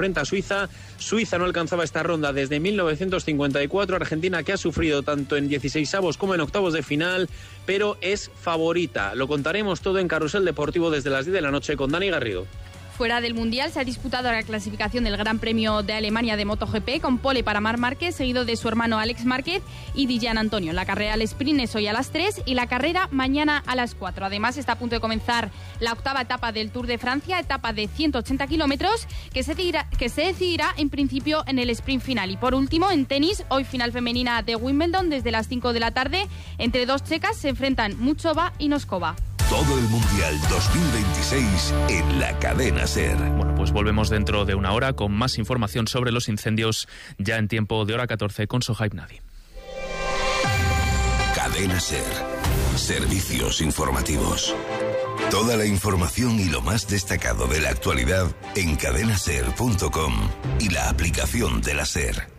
frente a Suiza. Suiza no alcanzaba esta ronda desde 1954. Argentina, que ha sufrido tanto en 16avos como en octavos de final, pero es favorita. Lo contaremos todo en Carrusel Deportivo desde las 10 de la noche con Dani Garrido. Fuera del Mundial se ha disputado la clasificación del Gran Premio de Alemania de MotoGP con pole para Marc Márquez, seguido de su hermano Alex Márquez y Di Gianantonio. La carrera al sprint es hoy a las 3 y la carrera mañana a las 4. Además, está a punto de comenzar la octava etapa del Tour de Francia, etapa de 180 kilómetros, que se decidirá en principio en el sprint final. Y por último, en tenis, hoy final femenina de Wimbledon desde las 5 de la tarde. Entre dos checas se enfrentan Muchova y Noskova. Todo el Mundial 2026 en la cadena SER. Bueno, pues volvemos dentro de una hora con más información sobre los incendios ya en tiempo de hora 14 con Sohaib Nadi. Cadena SER. Servicios informativos. Toda la información y lo más destacado de la actualidad en cadenaser.com y la aplicación de la SER.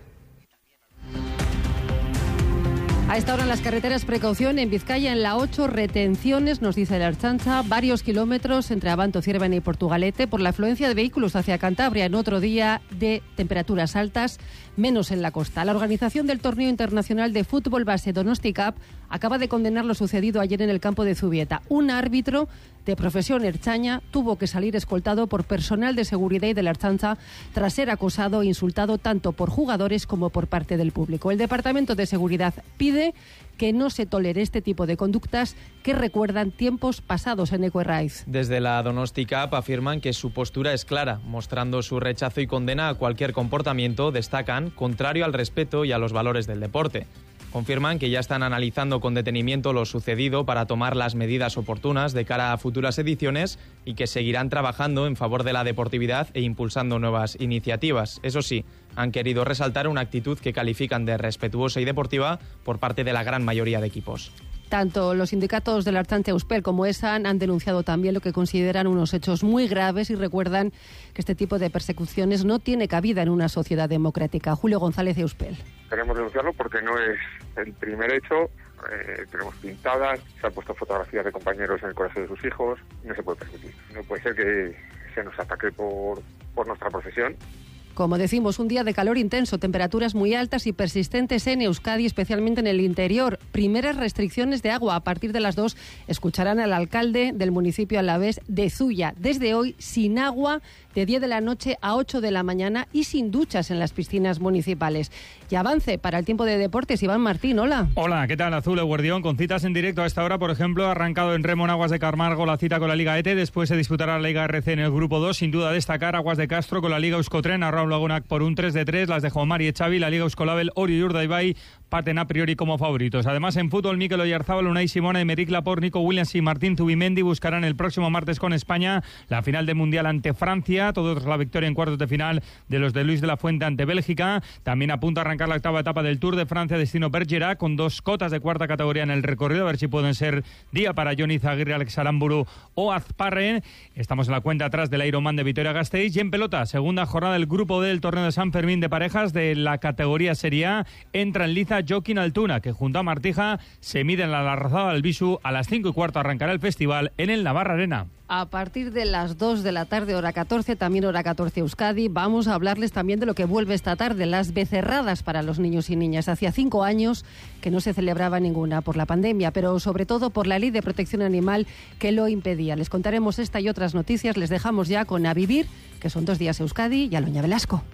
A esta hora en las carreteras, precaución en Vizcaya, en la 8, retenciones, nos dice la Ertzaintza, varios kilómetros entre Abanto, Ciervena y Portugalete por la afluencia de vehículos hacia Cantabria en otro día de temperaturas altas, menos en la costa. La organización del Torneo Internacional de Fútbol Base Donosti Cup acaba de condenar lo sucedido ayer en el campo de Zubieta. Un árbitro de profesión ertzaina tuvo que salir escoltado por personal de seguridad y de la Ertzaintza tras ser acosado e insultado tanto por jugadores como por parte del público. El Departamento de Seguridad pide que no se tolere este tipo de conductas que recuerdan tiempos pasados en Equerraiz. Desde la Donosti Cup afirman que su postura es clara, mostrando su rechazo y condena a cualquier comportamiento, destacan, contrario al respeto y a los valores del deporte. Confirman que ya están analizando con detenimiento lo sucedido para tomar las medidas oportunas de cara a futuras ediciones y que seguirán trabajando en favor de la deportividad e impulsando nuevas iniciativas. Eso sí, han querido resaltar una actitud que califican de respetuosa y deportiva por parte de la gran mayoría de equipos. Tanto los sindicatos de la Ertzaintza Euspel como ESAN han denunciado también lo que consideran unos hechos muy graves y recuerdan que este tipo de persecuciones no tiene cabida en una sociedad democrática. Julio González, Euspel. Queremos denunciarlo porque no es el primer hecho. Tenemos pintadas, se han puesto fotografías de compañeros en el colegio de sus hijos. No se puede permitir. No puede ser que se nos ataque por nuestra profesión. Como decimos, un día de calor intenso, temperaturas muy altas y persistentes en Euskadi, especialmente en el interior. Primeras restricciones de agua. A partir de las 2 escucharán al alcalde del municipio alavés de Zuya. Desde hoy, sin agua, de 10 de la noche a 8 de la mañana y sin duchas en las piscinas municipales. Y avance para el tiempo de deportes. Iván Martín, hola. Hola, ¿qué tal? Azul Eguardión, con citas en directo a esta hora. Por ejemplo, ha arrancado en Remo en Aguas de Camargo la cita con la Liga ETE. Después se disputará la Liga RC en el grupo 2. Sin duda destacar Aguas de Castro con la Liga Euskotren, Raúl Lagunac por un 3-3, las de Jomar y Xavi, la Liga Euskolabel, Ori y Urdaibai parten a priori como favoritos. Además, en fútbol, Mikel Oyarzabal, Unai Simona y Meric Laporte, Nico Williams y Martín Zubimendi buscarán el próximo martes con España la final del Mundial ante Francia, todo tras la victoria en cuartos de final de los de Luis de la Fuente ante Bélgica. También apunta a arrancar la octava etapa del Tour de Francia, destino Bergerac, con 2 cotas de cuarta categoría en el recorrido, a ver si pueden ser día para Jon Izagirre, Alex Aramburu o Azparren. Estamos en la cuenta atrás del Ironman de Vitoria-Gasteiz. Y en pelota, segunda jornada del grupo D del torneo de San Fermín de parejas de la categoría Serie A. Entra en liza Joaquín Altuna, que junto a Martija se mide en la Larrazada del Bisu. A las 5:15 arrancará el festival en el Navarra Arena. A partir de las 2 de la tarde, hora 14, también hora 14 Euskadi, vamos a hablarles también de lo que vuelve esta tarde, las becerradas para los niños y niñas. Hacía 5 años que no se celebraba ninguna por la pandemia, pero sobre todo por la Ley de Protección Animal que lo impedía. Les contaremos esta y otras noticias. Les dejamos ya con A Vivir, que son 2 días Euskadi, y Aloña Velasco.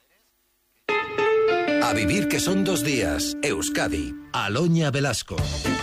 A Vivir, que son 2 días. Euskadi. Aloña Velasco.